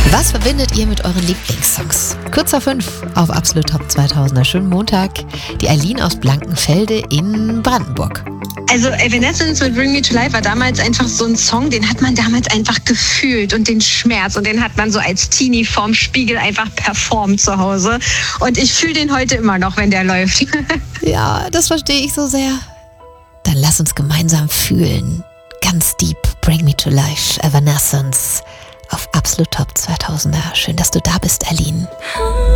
Was verbindet ihr mit euren Lieblingssongs? Kurzer 5 auf Absolut Top 2000er. Schönen Montag. Die Eileen aus Blankenfelde in Brandenburg. Also Evanescence mit Bring Me to Life war damals einfach so ein Song, den hat man damals einfach gefühlt und den Schmerz und den hat man so als Teenie vorm Spiegel einfach performt zu Hause und ich fühle den heute immer noch, wenn der läuft. Ja, das verstehe ich so sehr. Dann lass uns gemeinsam fühlen. Ganz deep, Bring Me to Life, Evanescence auf Absolut Top 2000er. Schön, dass du da bist, Eileen.